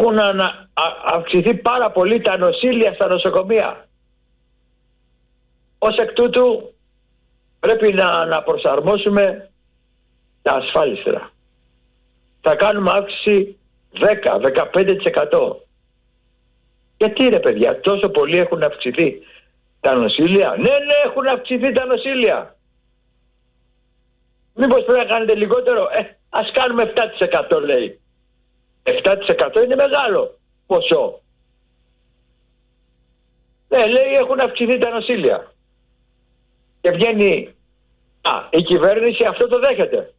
Έχουν αυξηθεί πάρα πολύ τα νοσήλια στα νοσοκομεία. Ως εκ τούτου πρέπει να προσαρμόσουμε τα ασφάλιστρα. Θα κάνουμε αύξηση 10-15%. Γιατί ρε παιδιά, τόσο πολύ έχουν αυξηθεί τα νοσήλια? Ναι, έχουν αυξηθεί τα νοσήλια. Μήπως πρέπει να κάνετε λιγότερο? Ας κάνουμε 7% λέει. 7% είναι μεγάλο ποσό. Ναι, λέει έχουν αυξηθεί τα νοσήλια. Και βγαίνει, η κυβέρνηση αυτό το δέχεται.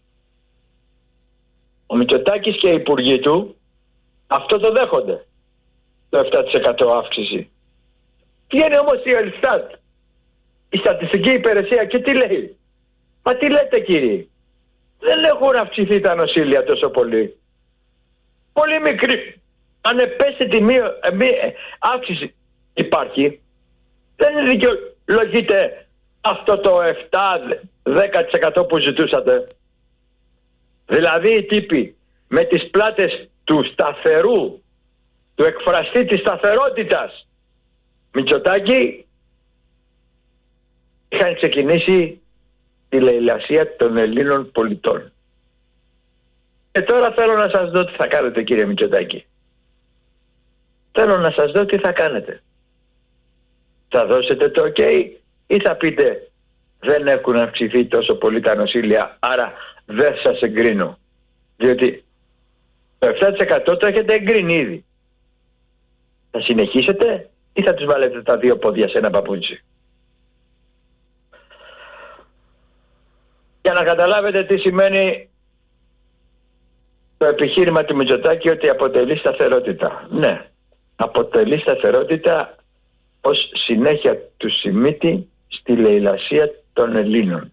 Ο Μητσοτάκης και οι υπουργοί του αυτό το δέχονται. Το 7% αύξηση. Βγαίνει όμως η Ελστάτ, η στατιστική υπηρεσία, και τι λέει? Μα τι λέτε κύριοι? Δεν έχουν αυξηθεί τα νοσήλια τόσο πολύ. Πολύ μικρή. Αν πέσει τιμή αύξηση υπάρχει, δεν δικαιολογείται αυτό το 7-10% που ζητούσατε. Δηλαδή οι τύποι με τις πλάτες του σταθερού, του εκφραστή της σταθερότητας Μητσοτάκη, είχαν ξεκινήσει τη λαιλασία των Ελλήνων πολιτών. Και τώρα θέλω να σας δω τι θα κάνετε κύριε Μητσοτάκη. Θέλω να σας δω τι θα κάνετε. Θα δώσετε το ok ή θα πείτε δεν έχουν αυξηθεί τόσο πολύ τα νοσήλια, άρα δεν σας εγκρίνω? Διότι το 7% το έχετε εγκρίνει ήδη. Θα συνεχίσετε ή θα τους βάλετε τα δύο πόδια σε ένα παπούτσι? Για να καταλάβετε τι σημαίνει το επιχείρημα του Μητσοτάκη, ότι αποτελεί σταθερότητα. Ναι, αποτελεί σταθερότητα ως συνέχεια του Σιμίτη στη λαιλασία των Ελλήνων.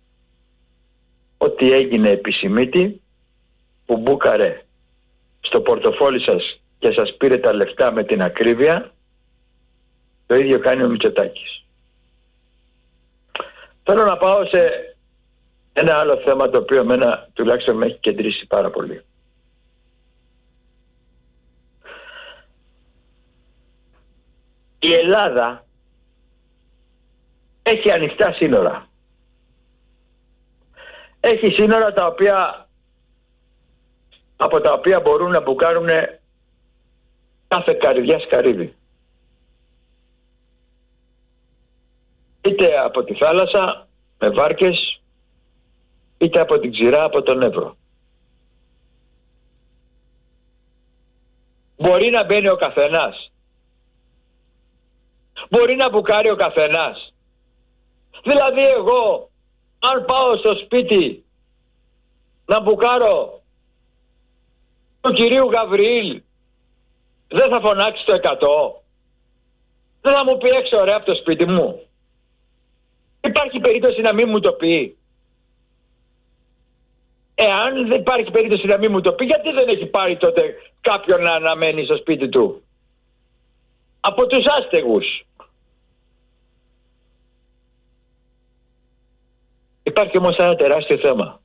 Ό,τι έγινε επί Σιμίτη, που μπούκαρε στο πορτοφόλι σας και σας πήρε τα λεφτά με την ακρίβεια, το ίδιο κάνει ο Μητσοτάκης. Θέλω να πάω σε ένα άλλο θέμα το οποίο εμένα τουλάχιστον με έχει κεντρήσει πάρα πολύ. Η Ελλάδα έχει ανοιχτά σύνορα. Έχει σύνορα από τα οποία μπορούν να μπουκάρουν κάθε καρδιά σκαρίδι. Είτε από τη θάλασσα με βάρκες, είτε από την ξηρά, από τον Εύρο. Μπορεί να μπαίνει ο καθένας. Μπορεί να μπουκάρει ο καθένας. Δηλαδή εγώ, αν πάω στο σπίτι να μπουκάρω του κυρίου Γαβριήλ, δεν θα φωνάξει το 100? Δεν θα μου πει έξω ρε από το σπίτι μου? Υπάρχει περίπτωση να μην μου το πει? Εάν δεν υπάρχει περίπτωση να μην μου το πει, γιατί δεν έχει πάρει τότε κάποιον να αναμένει στο σπίτι του? Από τους άστεγους. Υπάρχει όμως ένα τεράστιο θέμα.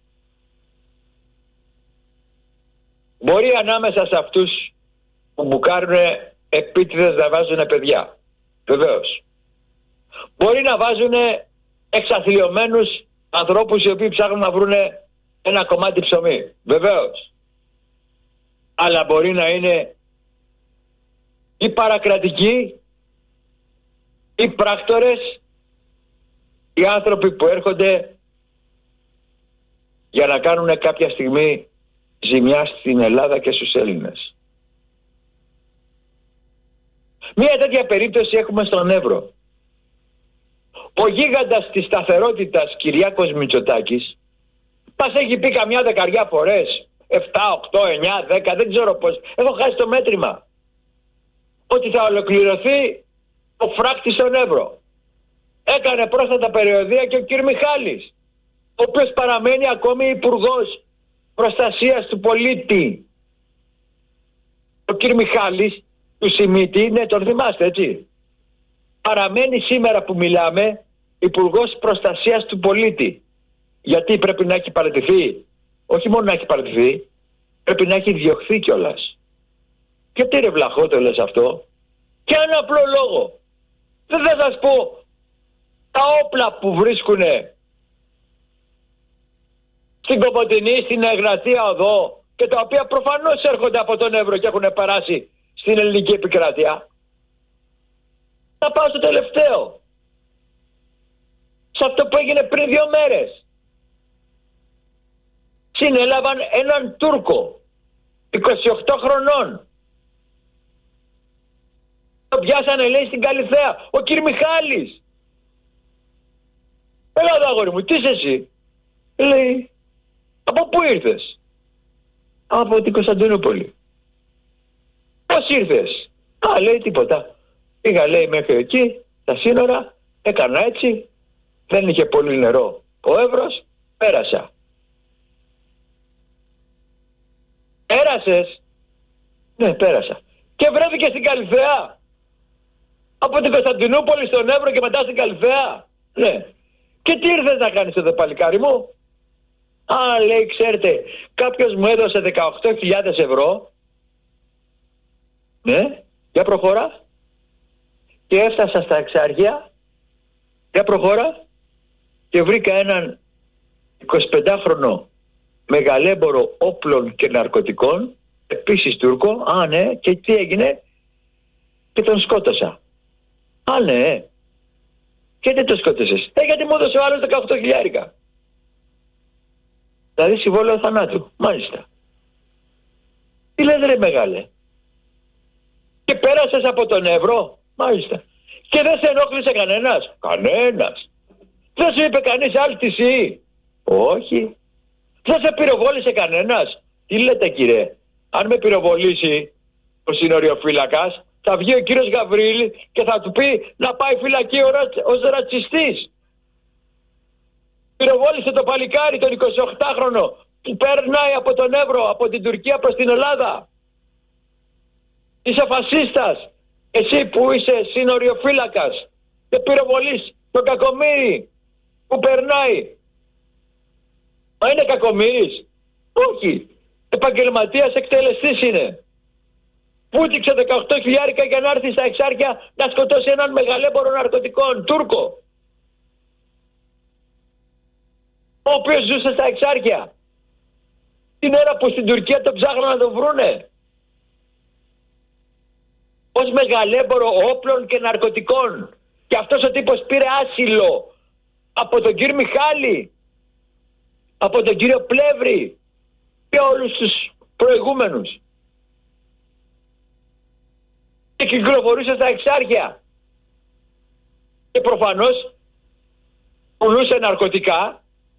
Μπορεί ανάμεσα σε αυτούς που μπουκάρουν επίτηδες να βάζουν παιδιά. Βεβαίως. Μπορεί να βάζουν εξαθλιωμένους ανθρώπους οι οποίοι ψάχνουν να βρουν ένα κομμάτι ψωμί. Βεβαίως. Αλλά μπορεί να είναι οι παρακρατικοί, οι πράκτορες, οι άνθρωποι που έρχονται για να κάνουν κάποια στιγμή ζημιά στην Ελλάδα και στους Έλληνες. Μία τέτοια περίπτωση έχουμε στον Εύρο. Ο γίγαντας της σταθερότητας Κυριάκος Μητσοτάκης μας έχει πει καμιά δεκαριά φορές, 7, 8, 9, 10, δεν ξέρω πώς, έχω χάσει το μέτρημα, ότι θα ολοκληρωθεί ο φράκτης στον Εύρο. Έκανε πρόσφατα περιοδεία και ο κ. Μιχάλης, ο οποίος παραμένει ακόμη υπουργός προστασίας του πολίτη. Ο κ. Μιχάλης του Σιμίτη, ναι, τον θυμάστε έτσι, παραμένει σήμερα που μιλάμε υπουργός προστασίας του πολίτη. Γιατί πρέπει να έχει παραιτηθεί? Όχι μόνο να έχει παραιτηθεί, πρέπει να έχει διωχθεί κιόλας. Γιατί ρε βλαχό το λες αυτό? Και ένα απλό λόγο. Δεν θα σας πω τα όπλα που βρίσκουνε στην Κομοτηνή, στην Εγνατία Οδό και τα οποία προφανώς έρχονται από τον Εύρο και έχουν περάσει στην ελληνική επικράτεια. Θα πάω στο τελευταίο. Σε αυτό που έγινε πριν 2 μέρες. Συνέλαβαν έναν Τούρκο 28 χρονών. Το πιάσανε λέει στην Καλυθέα. Ο κ. Μιχάλης. Έλα εδώ αγόρι μου, τι είσαι εσύ? Λέει, από πού ήρθες? Από την Κωνσταντινούπολη. Πώς ήρθες? Α, λέει τίποτα. Πήγα λέει μέχρι εκεί, τα σύνορα, έκανα έτσι, δεν είχε πολύ νερό ο Εύρος, πέρασα. Πέρασες? Ναι, πέρασα. Και βρέθηκε στην Καλυθέα. Από την Κωνσταντινούπολη στον Εύρο και μετά στην Καλυθέα. Ναι. Και τι ήρθες να κάνεις εδώ παλικάρι μου? Α, λέει, ξέρετε, κάποιος μου έδωσε 18.000 ευρώ. Ναι, για προχώρα. Και έφτασα στα Εξάρχεια. Για προχώρα. Και βρήκα έναν 25χρονο μεγαλέμπορο όπλων και ναρκωτικών, επίσης Τούρκο. Α, ναι, και τι έγινε? Και τον σκότωσα. Α, ναι. Και τι το σκότωσες? Γιατί μου έδωσε ο άλλος 18.000. Δηλαδή συμβόλαιο θανάτου. Μάλιστα. Τι λες ρε μεγάλε? Και πέρασες από τον Εύρο? Μάλιστα. Και δεν σε ενόχλησε κανένας? Κανένας. Δεν σου είπε κανείς άλτηση? Όχι. Δεν σε πυροβόλησε κανένας? Τι λέτε κύριε? Αν με πυροβολήσει ο συνοριοφύλακας, θα βγει ο κύριος Γαβρίλη και θα του πει να πάει φυλακή ως ρατσιστής. Πυροβόλησε το παλικάρι τον 28χρονο που περνάει από τον Εύρο, από την Τουρκία προς την Ελλάδα. Είσαι φασίστας. Εσύ που είσαι συνοριοφύλακας και πυροβολείς τον κακομοίρη που περνάει. Μα είναι κακομοίρης? Όχι. Επαγγελματίας εκτελεστής είναι. Πούτυξε 18.000 για να έρθει στα Εξάρχεια να σκοτώσει έναν μεγαλέμπορο ναρκωτικών Τούρκο, ο οποίος ζούσε στα Εξάρχεια την ώρα που στην Τουρκία τον ψάχναν να τον βρούνε ως μεγαλέμπορο όπλων και ναρκωτικών. Και αυτός ο τύπος πήρε άσυλο από τον κύριο Μιχάλη, από τον κύριο Πλεύρη και όλους τους προηγούμενους. Και κυκλοφορούσε στα Εξάρχεια. Και προφανώς πουλούσε ναρκωτικά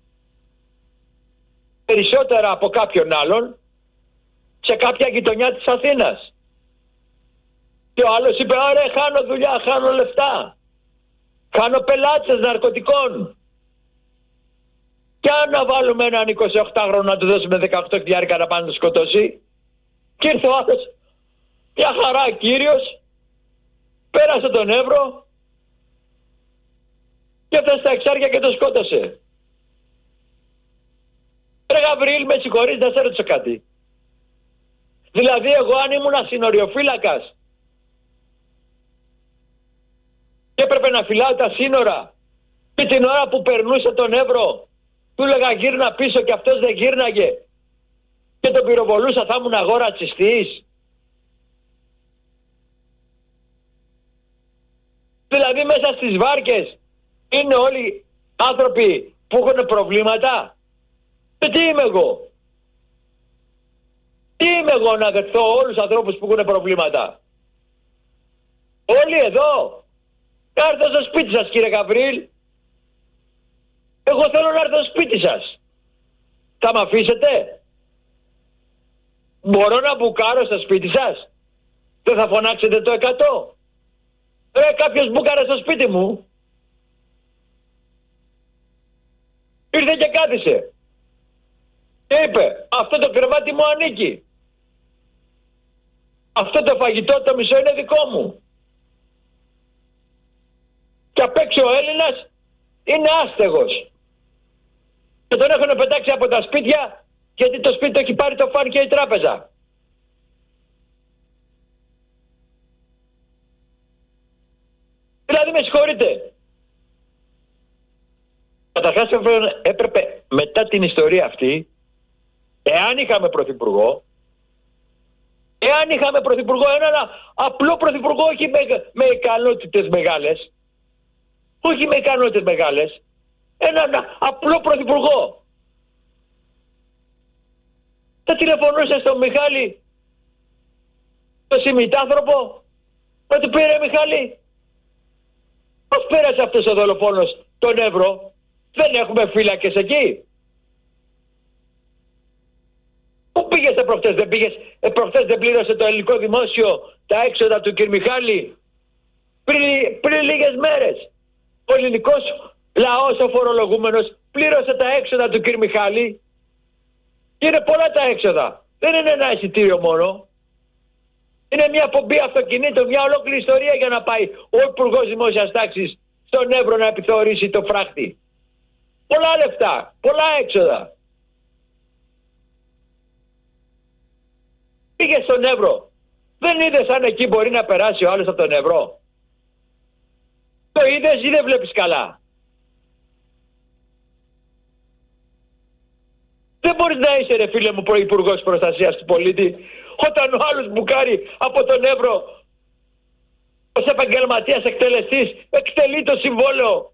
περισσότερα από κάποιον άλλον σε κάποια γειτονιά της Αθήνας. Και ο άλλος είπε, ωραία, χάνω δουλειά, χάνω λεφτά, χάνω πελάτες ναρκωτικών. Και αν να βάλουμε έναν 28χρονο να του δώσουμε 18.000 να πάνε να το σκοτώσει? Και ήρθε ο άλλος, μια χαρά κύριος, πέρασε τον Εύρο και έφτασε στα Εξάρχεια και το σκότωσε. Ρε Γαβριήλ, με συγχωρείς, να σε ρωτήσω κάτι. Δηλαδή εγώ αν ήμουν συνοριοφύλακας και έπρεπε να φυλάω τα σύνορα και την ώρα που περνούσε τον Εύρο του έλεγα γύρνα πίσω και αυτός δεν γύρναγε και τον πυροβολούσα, θα ήμουν εγώ ρατσιστής? Δηλαδή μέσα στις βάρκες είναι όλοι άνθρωποι που έχουν προβλήματα? Και τι είμαι εγώ? Τι είμαι εγώ να δεχθώ όλους τους ανθρώπους που έχουν προβλήματα? Όλοι εδώ? Να έρθω στο σπίτι σας κύριε Γαβρίλ. Εγώ θέλω να έρθω στο σπίτι σας. Θα μ' αφήσετε? Μπορώ να μπουκάρω στο σπίτι σας? Δεν θα φωνάξετε το 100? Κάποιος μπούκαρε στο σπίτι μου. Ήρθε και κάθισε. Και είπε, αυτό το κρεβάτι μου ανήκει. Αυτό το φαγητό το μισό είναι δικό μου. Και απ' έξω ο Έλληνας είναι άστεγος. Και τον έχουν πετάξει από τα σπίτια γιατί το σπίτι το έχει πάρει το φαν και η τράπεζα. Δηλαδή με συγχωρείτε. Καταρχάς έπρεπε μετά την ιστορία αυτή, εάν είχαμε πρωθυπουργό, έναν απλό πρωθυπουργό, όχι με ικανότητες μεγάλες, έναν απλό πρωθυπουργό, θα τηλεφωνούσε στον Μιχάλη, τον Σιμητάνθρωπο, θα του πήρε Μιχάλη, πώς πέρασε αυτός ο δολοφόνος τον Εύρο, δεν έχουμε φύλακες εκεί. Πού πήγες προχτές, δεν πήγες, προχτές δεν πλήρωσε το ελληνικό δημόσιο τα έξοδα του κ. Μιχάλη πριν λίγες μέρες. Ο ελληνικός λαός, ο φορολογούμενος, πλήρωσε τα έξοδα του κ. Μιχάλη και είναι πολλά τα έξοδα. Δεν είναι ένα εισιτήριο μόνο. Είναι μια πομπή αυτοκινήτων, μια ολόκληρη ιστορία για να πάει ο Υπουργός Δημόσιας Τάξης στον Εύρο να επιθεωρήσει το φράχτη. Πολλά λεφτά, πολλά έξοδα. Πήγε στον Εύρο. Δεν είδες αν εκεί μπορεί να περάσει ο άλλος από τον Εύρο? Το είδες ή δεν βλέπεις καλά? Δεν μπορείς να είσαι, ρε φίλε μου, προϋπουργός προστασίας του πολίτη, όταν ο άλλος μπουκάρει από τον Εύρο ως επαγγελματίας εκτελεστής εκτελεί το συμβόλαιο.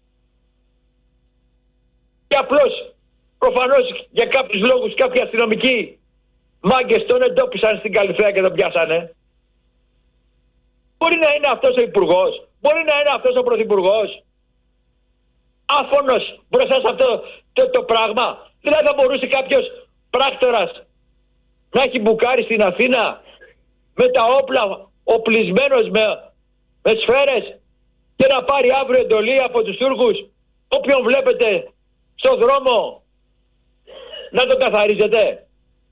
Και απλώς, προφανώς για κάποιους λόγους, κάποιοι αστυνομικοί μάγκες τον εντόπισαν στην Καλυθέα και τον πιάσανε. Μπορεί να είναι αυτός ο υπουργός, μπορεί να είναι αυτός ο πρωθυπουργός άφωνος μπροστά σε αυτό το πράγμα. Δηλαδή θα μπορούσε κάποιος πράκτορας να έχει μπουκάρει στην Αθήνα με τα όπλα, οπλισμένος με σφαίρες, και να πάρει αύριο εντολή από τους Τούρκους όποιον βλέπετε στον δρόμο να τον καθαρίζετε?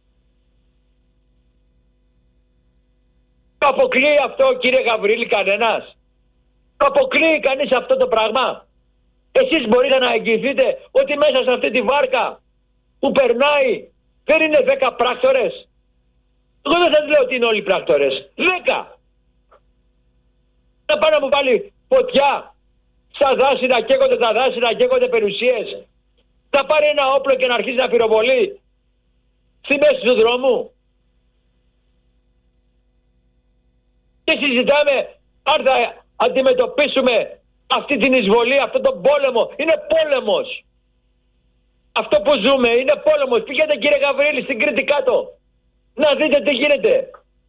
Το αποκλείει αυτό, κύριε Γαβρίλη, κανένας? Το αποκλείει κανείς αυτό το πράγμα? Εσείς μπορείτε να εγγυηθείτε ότι μέσα σε αυτή τη βάρκα που περνάει δεν είναι 10 πράκτορες? Εγώ δεν σας λέω ότι είναι όλοι πράκτορες. 10! Να πάει να μου βάλει φωτιά στα δάση, να καίγονται τα δάση, να καίγονται περιουσίες. Θα πάρει ένα όπλο και να αρχίσει να πυροβολεί στη μέση του δρόμου. Και συζητάμε αν θα αντιμετωπίσουμε αυτή την εισβολή, αυτόν τον πόλεμο. Είναι πόλεμος. Αυτό που ζούμε είναι πόλεμος. Πήγαινε, κύριε Γαβρίλη, στην Κρήτη κάτω, να δείτε τι γίνεται.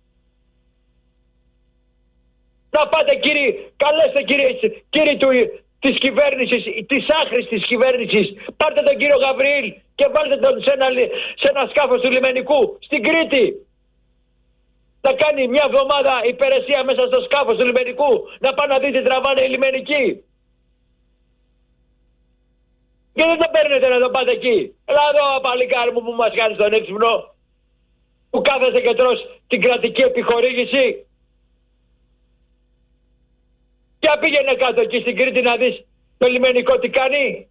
Να πάτε, κύριοι, καλέστε κύριοι της κυβέρνησης, της άχρηστης κυβέρνησης, πάρτε τον κύριο Γαβρίλ και βάλτε τον σε ένα σκάφος του λιμενικού στην Κρήτη. Θα κάνει μια εβδομάδα υπηρεσία μέσα στο σκάφος του λιμενικού, να πάνε να δείτε τι τραβάνε οι λιμενικοί. Και δεν το παίρνετε να το πάτε εκεί. Έλα εδώ, παλικάρι μου, που μας κάνεις τον έξυπνο, που κάθεσαι και τρως την κρατική επιχορήγηση. Και πήγαινε κάτω εκεί στην Κρήτη να δεις το λιμενικό τι κάνει.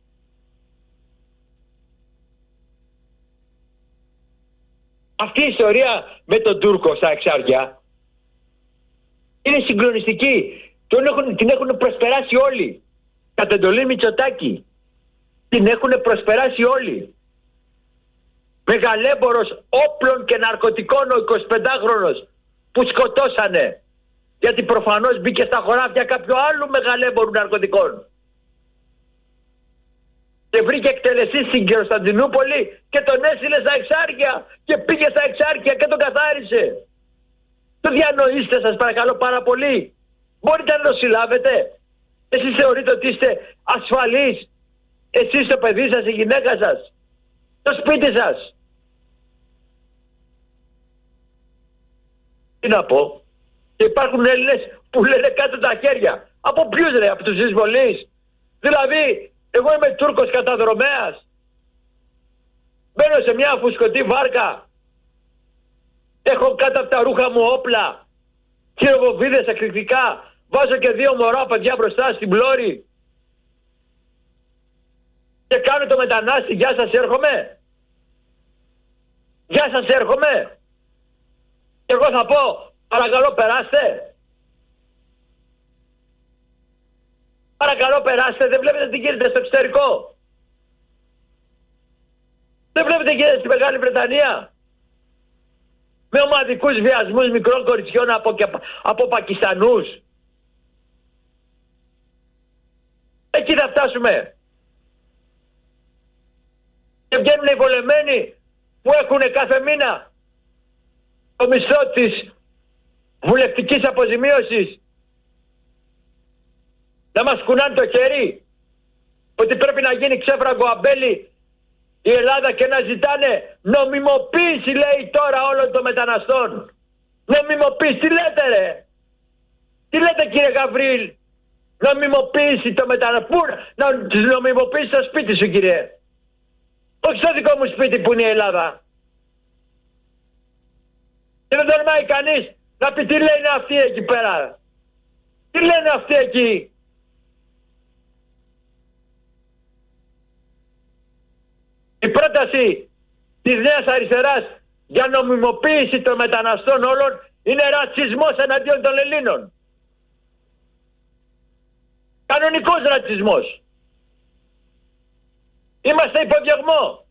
Αυτή η ιστορία με τον Τούρκο στα Εξάρια είναι συγκλονιστική. Την έχουν προσπεράσει όλοι. Κατά εντολή Μητσοτάκη. Την έχουν προσπεράσει όλοι. Μεγαλέμπορος όπλων και ναρκωτικών ο 25χρονος που σκοτώσανε. Γιατί προφανώς μπήκε στα χωράφια κάποιου άλλου μεγαλέμπορου ναρκωτικών. Και βρήκε εκτελεστή στην Κωνσταντινούπολη και τον έστειλε στα Εξάρια. Και πήγε στα Εξάρια και τον καθάρισε. Το διανοείστε, σας παρακαλώ πάρα πολύ. Μπορείτε να το συλλάβετε? Εσείς θεωρείτε ότι είστε ασφαλείς? Εσείς, το παιδί σας, η γυναίκα σας, το σπίτι σας? Τι να πω? Και υπάρχουν Έλληνες που λένε κάτω τα χέρια. Από ποιους, ρε? Από τους εισβολείς? Δηλαδή, εγώ είμαι Τούρκος καταδρομέας, μπαίνω σε μια φουσκωτή βάρκα, έχω κάτω από τα ρούχα μου όπλα, χειροβοβίδες εκρηκτικά, βάζω και 2 μωρά παιδιά μπροστά στην πλώρη και κάνω το μετανάστη, γεια σας έρχομαι, γεια σας έρχομαι, και εγώ θα πω παρακαλώ περάστε? Παρακαλώ περάστε, δεν βλέπετε τι γίνεται στο εξωτερικό? Δεν βλέπετε τι γίνεται στη Μεγάλη Βρετανία? Με ομαδικούς βιασμούς μικρών κοριτσιών από Πακιστανούς. Εκεί θα φτάσουμε. Και βγαίνουν οι βολεμένοι που έχουν κάθε μήνα το μισθό της βουλευτικής αποζημίωσης να μας κουνάνε το χέρι ότι πρέπει να γίνει ξέφραγκο αμπέλι η Ελλάδα και να ζητάνε νομιμοποίηση, λέει τώρα, όλων των μεταναστών. Νομιμοποίηση, τι λέτε ρε? Τι λέτε κύριε Γαβρίλ? Νομιμοποίηση των μεταναστών? Πού να τους νομιμοποιήσει στο σπίτι σου, κύριε? Όχι στο δικό μου σπίτι που είναι η Ελλάδα. Και δεν τολμάει κανείς να πει τι λένε αυτοί εκεί πέρα. Τι λένε αυτοί εκεί? Η πρόταση της Νέας Αριστεράς για νομιμοποίηση των μεταναστών όλων είναι ρατσισμός εναντίον των Ελλήνων. Κανονικός ρατσισμός. Είμαστε υποδιωγμό.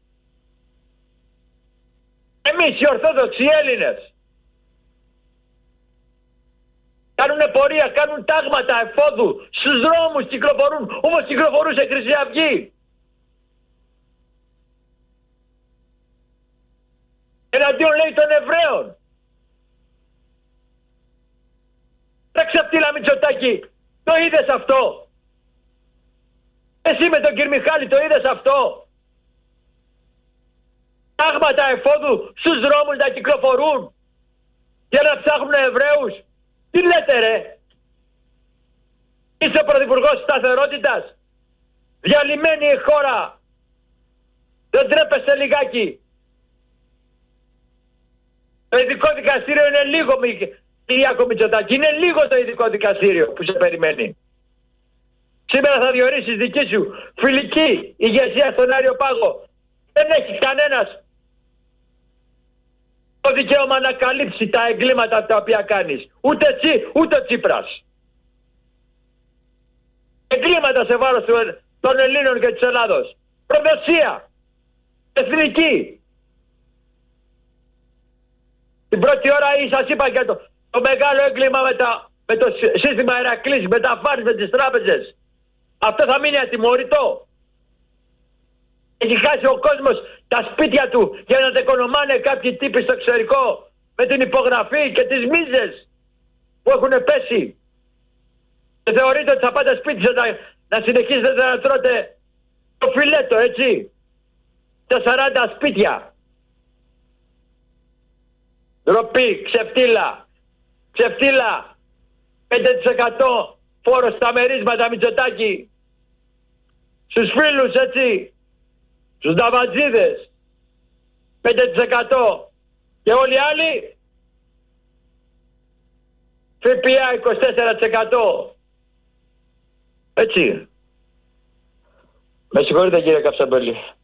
Εμείς οι Ορθόδοξοι Έλληνες κάνουνε πορεία, κάνουν τάγματα εφόδου, στους δρόμους κυκλοφορούν, όπως κυκλοφορούσε η Χρυσή Αυγή. Εναντίον, λέει, των Εβραίων. Τα ξεφτύλα Μητσοτάκη, το είδες αυτό? Εσύ με τον κύριο Μιχάλη το είδες αυτό? Τάγματα εφόδου στους δρόμους να κυκλοφορούν και να ψάχνουν Εβραίους. Τι λέτε ρε? Είσαι ο πρωθυπουργός σταθερότητας? Διαλυμένη η χώρα. Δεν τρέπεσαι λιγάκι? Το ειδικό δικαστήριο είναι λίγο, Κυριάκο Μητσοτάκη. Είναι λίγο το ειδικό δικαστήριο που σε περιμένει. Σήμερα θα διορίσεις δική σου φιλική ηγεσία στον Άριο Πάγο. Δεν έχει κανένας το δικαίωμα να καλύψει τα εγκλήματα τα οποία κάνεις. Ούτε εσύ, ούτε ο Τσίπρας. Εγκλήματα σε βάρος των Ελλήνων και της Ελλάδος. Προδοσία. Εθνική. Την πρώτη ώρα σας είπα και το μεγάλο έγκλημα με το σύστημα Ηρακλής, με τα φάρς, με τις τράπεζες. Αυτό θα μείνει ατιμωρητό. Έχει χάσει ο κόσμος τα σπίτια του για να τεκονομάνε κάποιοι τύποι στο εξωτερικό με την υπογραφή και τις μίζες που έχουν πέσει. Και θεωρείτε ότι θα πάτε σπίτι σας να συνεχίσετε να τρώτε το φιλέτο, έτσι? Τα 40 σπίτια. Ντροπή, ξεφτύλα. Ξεφτύλα. 5% φόρο στα μερίσματα, Μητσοτάκη. Στους φίλους, έτσι. Στους νταβατζίδες. 5%. Και όλοι οι άλλοι ΦΠΑ 24%. Έτσι. Με συγχωρείτε κύριε Καψαμπέλη.